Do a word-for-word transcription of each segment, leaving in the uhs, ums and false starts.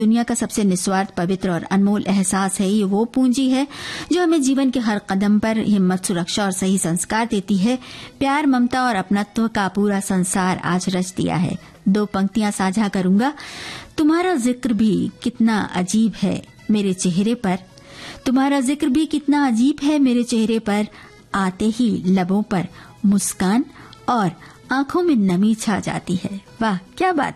दुनिया का सबसे निस्वार्थ, पवित्र और अनमोल एहसास है। ये वो पूंजी है जो हमें जीवन के हर कदम पर हिम्मत, सुरक्षा और सही संस्कार देती है। प्यार, ममता और अपनत्व का पूरा संसार आज रच दिया है। दो पंक्तियां साझा करूंगा। तुम्हारा जिक्र भी कितना अजीब है मेरे चेहरे पर, तुम्हारा जिक्र भी कितना अजीब है मेरे चेहरे पर, आते ही लबों पर मुस्कान और आंखों में नमी छा जाती है। वाह क्या बात।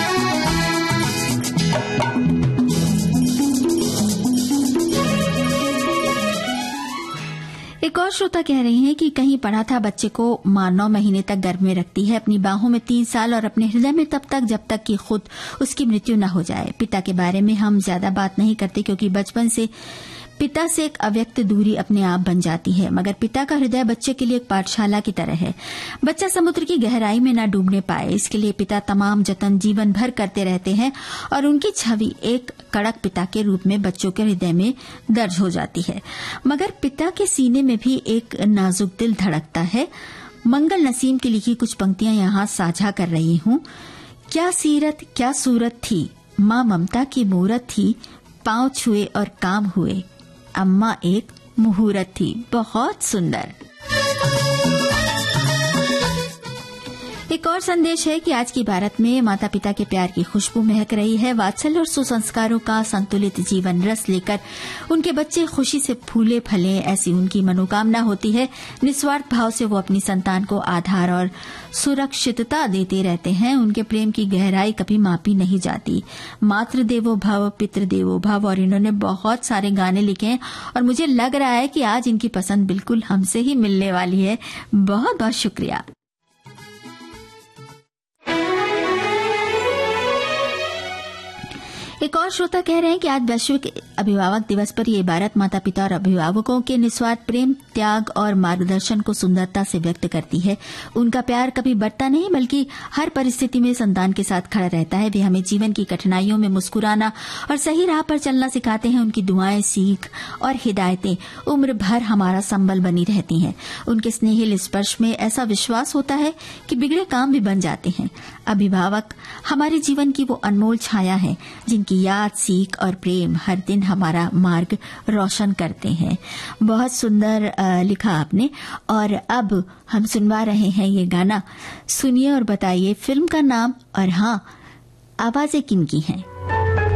एक और श्रोता कह रही हैं कि कहीं पढ़ा था बच्चे को मां नौ महीने तक गर्भ में रखती है, अपनी बाहों में तीन साल और अपने हृदय में तब तक जब तक कि खुद उसकी मृत्यु न हो जाए। पिता के बारे में हम ज्यादा बात नहीं करते क्योंकि बचपन से पिता से एक अव्यक्त दूरी अपने आप बन जाती है, मगर पिता का हृदय बच्चे के लिए एक पाठशाला की तरह है। बच्चा समुद्र की गहराई में न डूबने पाए, इसके लिए पिता तमाम जतन जीवन भर करते रहते हैं और उनकी छवि एक कड़क पिता के रूप में बच्चों के हृदय में दर्ज हो जाती है। मगर पिता के सीने में भी एक नाजुक दिल धड़कता है। मंगल नसीम की लिखी कुछ पंक्तियां यहाँ साझा कर रही हूँ। क्या सीरत क्या सूरत थी, माँ ममता की मूरत थी, पांव छुए और काम हुए, अम्मा एक मुहूर्त थी। बहुत सुंदर। एक और संदेश है कि आज की भारत में माता पिता के प्यार की खुशबू महक रही है। वात्सल्य और सुसंस्कारों का संतुलित जीवन रस लेकर उनके बच्चे खुशी से फूले फले, ऐसी उनकी मनोकामना होती है। निस्वार्थ भाव से वो अपनी संतान को आधार और सुरक्षितता देते रहते हैं। उनके प्रेम की गहराई कभी मापी नहीं जाती। मातृ देवो भव, पितृ देवो भव, और इन्होंने बहुत सारे गाने लिखे हैं और मुझे लग रहा है कि आज इनकी पसंद बिल्कुल हमसे ही मिलने वाली है। बहुत बहुत शुक्रिया। एक और श्रोता कह रहे हैं कि आज वैश्विक अभिभावक दिवस पर ये इबारत माता पिता और अभिभावकों के निस्वार्थ प्रेम, त्याग और मार्गदर्शन को सुंदरता से व्यक्त करती है। उनका प्यार कभी बढ़ता नहीं बल्कि हर परिस्थिति में संतान के साथ खड़ा रहता है। वे हमें जीवन की कठिनाइयों में मुस्कुराना और सही राह पर चलना सिखाते हैं। उनकी दुआएं, सीख और हिदायतें उम्र भर हमारा संबल बनी रहती हैं। उनके स्नेहिल स्पर्श में ऐसा विश्वास होता है कि बिगड़े काम भी बन जाते हैं। अभिभावक हमारे जीवन की वो अनमोल छाया है जिनकी याद, सीख और प्रेम हर दिन हमारा मार्ग रोशन करते हैं। बहुत सुंदर लिखा आपने। और अब हम सुनवा रहे हैं ये गाना। सुनिए और बताइए फिल्म का नाम और हाँ, आवाजें किनकी हैं।